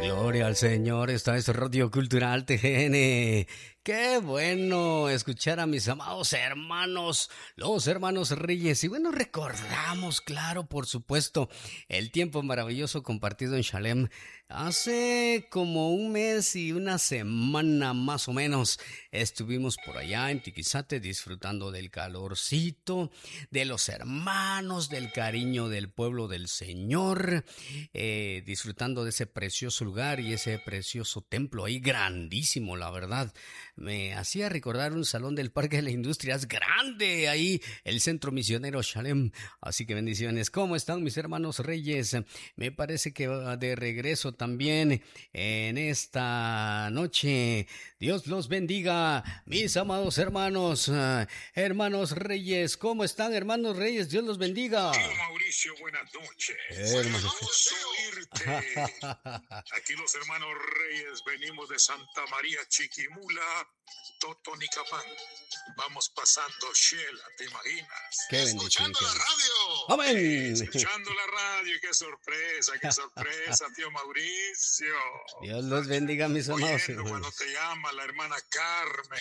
Gloria al Señor, esta es Radio Cultural TGN. Qué bueno escuchar a mis amados hermanos, los hermanos Reyes. Y bueno, recordamos, claro, por supuesto, el tiempo maravilloso compartido en Shalem. Hace como un mes y una semana más o menos estuvimos por allá en Tiquizate disfrutando del calorcito, de los hermanos, del cariño del pueblo del Señor, disfrutando de ese precioso lugar y ese precioso templo ahí grandísimo, la verdad. Me hacía recordar un salón del Parque de las Industrias grande ahí, el Centro Misionero Shalem. Así que bendiciones. ¿Cómo están mis hermanos Reyes? Me parece que va de regreso también en esta noche. Dios los bendiga, mis amados hermanos, hermanos Reyes. ¿Cómo están, hermanos Reyes? Dios los bendiga. Tío Mauricio, buenas noches. Vamos a oírte. Aquí los hermanos Reyes venimos de Santa María Chiquimula, Totonicapán. Vamos pasando Shela, ¿te imaginas? Qué bendición. Escuchando la radio. Amén. Escuchando la radio. Qué sorpresa, tío Mauricio. Dios los bendiga, mis amados hermanos. Cuando te llama la hermana Carmen.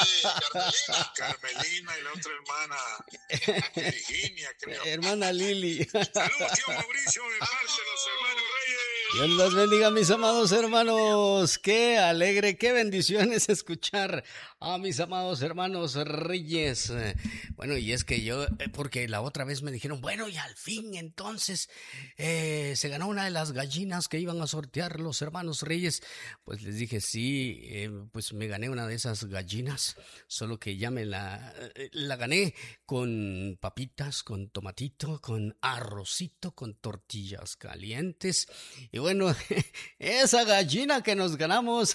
Carmelina y la otra hermana Virginia, creo. Hermana Lili. Saludos, tío Mauricio, de parte de los hermanos Reyes. Dios los bendiga, mis amados hermanos. Qué alegre, qué bendiciones escuchar a mis amados hermanos Reyes. Bueno, y es que yo, porque la otra vez me dijeron, bueno, y al fin entonces se ganó una de las gallinas que iban a sortear los hermanos Reyes. Pues les dije, sí, pues me gané una de esas gallinas, solo que ya me la gané con papitas, con tomatito, con arrocito, con tortillas calientes. Y bueno, esa gallina que nos ganamos,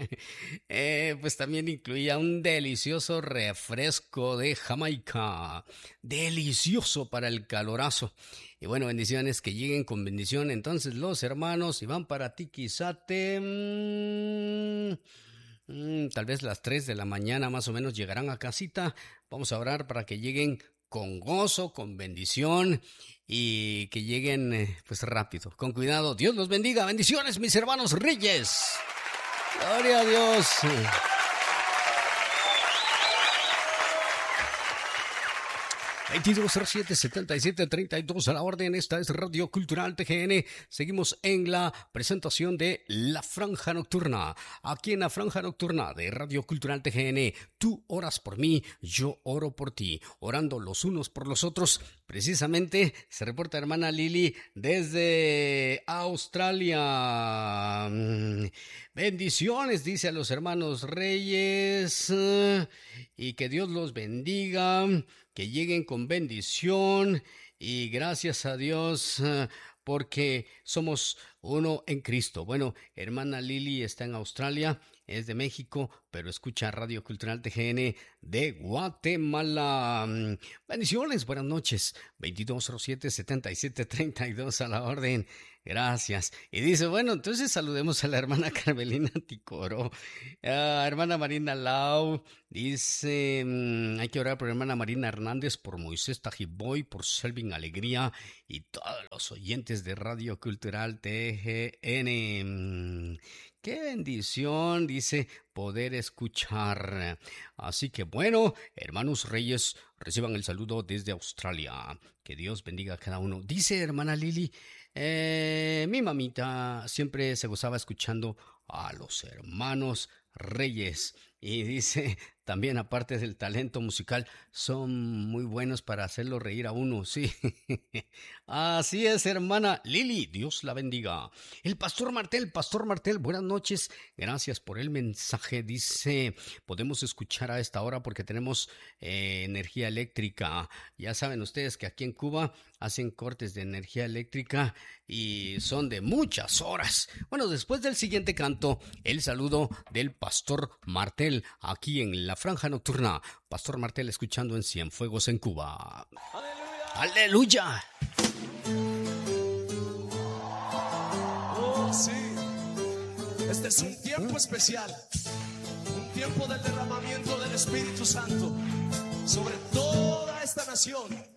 pues también incluía un delicioso refresco de Jamaica, delicioso para el calorazo. Y bueno, bendiciones, que lleguen con bendición entonces los hermanos y van para Tiquizate. Tal vez las 3 de la mañana más o menos llegarán a casita. Vamos a orar para que lleguen con gozo, con bendición y que lleguen pues rápido, con cuidado. Dios los bendiga. Bendiciones, mis hermanos Reyes. Gloria a Dios. ...2207-7732 a la orden. Esta es Radio Cultural TGN. Seguimos en la presentación de La Franja Nocturna. Aquí en La Franja Nocturna de Radio Cultural TGN, tú oras por mí, yo oro por ti, orando los unos por los otros. Precisamente se reporta hermana Lili desde Australia. Bendiciones, dice a los hermanos Reyes, y que Dios los bendiga, que lleguen con bendición y gracias a Dios porque somos uno en Cristo. Bueno, hermana Lili está en Australia, es de México, pero escucha Radio Cultural TGN de Guatemala. Bendiciones, buenas noches. 2207-7732 a la orden. Gracias. Y dice, bueno, entonces saludemos a la hermana Carmelina Ticoro. Hermana Marina Lau dice, hay que orar por hermana Marina Hernández, por Moisés Tajiboy, por Selvin Alegría y todos los oyentes de Radio Cultural TGN. Qué bendición, dice, poder escuchar. Así que bueno, hermanos Reyes, reciban el saludo desde Australia. Que Dios bendiga a cada uno. Dice hermana Lili, mi mamita siempre se gozaba escuchando a los hermanos Reyes. Y dice, también aparte del talento musical, son muy buenos para hacerlo reír a uno, sí. Así es, hermana Lili, Dios la bendiga. El Pastor Martel, buenas noches. Gracias por el mensaje. Dice, podemos escuchar a esta hora porque tenemos energía eléctrica. Ya saben ustedes que aquí en Cuba hacen cortes de energía eléctrica y son de muchas horas. Bueno, después del siguiente canto, el saludo del Pastor Martel aquí en La Franja Nocturna. Pastor Martel escuchando en Cienfuegos en Cuba. ¡Aleluya! Oh, sí. Este es un tiempo especial. Un tiempo del derramamiento del Espíritu Santo sobre toda esta nación.